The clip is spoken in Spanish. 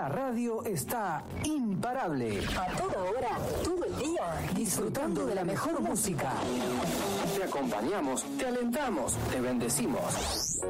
La radio está imparable. A toda hora, todo el día, Disfrutando de la mejor música. Te acompañamos, te alentamos, te bendecimos.